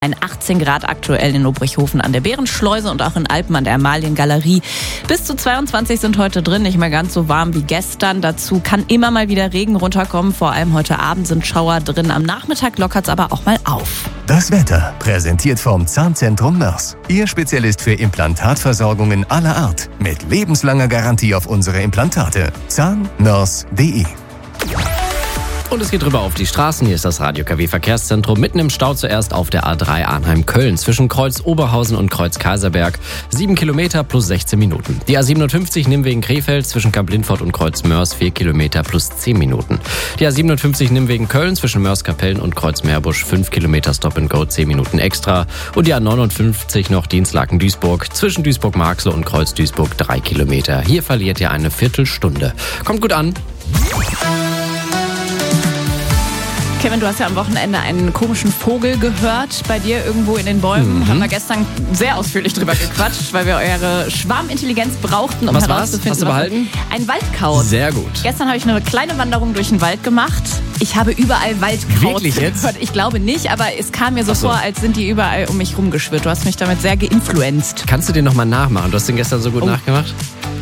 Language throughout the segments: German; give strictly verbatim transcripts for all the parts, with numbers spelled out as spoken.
achtzehn Grad aktuell in Obrichhofen an der Bärenschleuse und auch in Alpen an der Amaliengalerie. Bis zu zweiundzwanzig sind heute drin, nicht mehr ganz so warm wie gestern. Dazu kann immer mal wieder Regen runterkommen. Vor allem heute Abend sind Schauer drin. Am Nachmittag lockert es aber auch mal auf. Das Wetter, präsentiert vom Zahnzentrum Mörs. Ihr Spezialist für Implantatversorgungen aller Art. Mit lebenslanger Garantie auf unsere Implantate. zahn mörs punkt de. Und es geht rüber auf die Straßen. Hier ist das Radio K W Verkehrszentrum. Mitten im Stau zuerst auf der A drei Arnheim-Köln zwischen Kreuz Oberhausen und Kreuz Kaiserberg. sieben Kilometer plus sechzehn Minuten. Die A siebenundfünfzig Nimwegen-Krefeld zwischen Kamp Lindfort und Kreuz Mörs vier Kilometer plus zehn Minuten. Die A siebenundfünfzig Nimwegen-Köln zwischen Mörs-Kapellen und Kreuz Meerbusch fünf Kilometer Stop and Go, zehn Minuten extra. Und die A neunundfünfzig noch Dienstlaken-Duisburg zwischen Duisburg-Marxloh und Kreuz Duisburg drei Kilometer. Hier verliert ihr eine Viertelstunde. Kommt gut an. Kevin, du hast ja am Wochenende einen komischen Vogel gehört bei dir irgendwo in den Bäumen. Mhm. Haben wir gestern sehr ausführlich drüber gequatscht, weil wir eure Schwarmintelligenz brauchten, um was herauszufinden, war's? Hast du behalten? Ein Waldkraut. Sehr gut. Gestern habe ich eine kleine Wanderung durch den Wald gemacht. Ich habe überall Waldkraut Wirklich jetzt? gehört. Ich glaube nicht, aber es kam mir so, so vor, als sind die überall um mich rumgeschwirrt. Du hast mich damit sehr geinfluenzt. Kannst du den nochmal nachmachen? Du hast den gestern so gut oh. nachgemacht.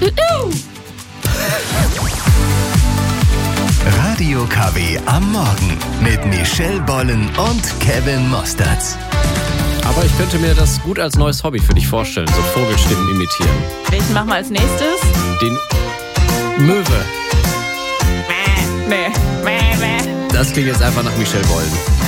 Radio K W am Morgen mit Michelle Bollen und Kevin Mostertz. Aber ich könnte mir das gut als neues Hobby für dich vorstellen, so Vogelstimmen imitieren. Welchen machen wir als nächstes? Den Möwe. Nee. Das klingt jetzt einfach nach Michelle Bollen.